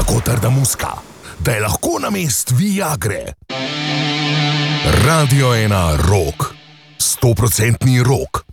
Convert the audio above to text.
tako trda muska, da je lahko namest Viagre. Radio 1 Rock. 100% rock.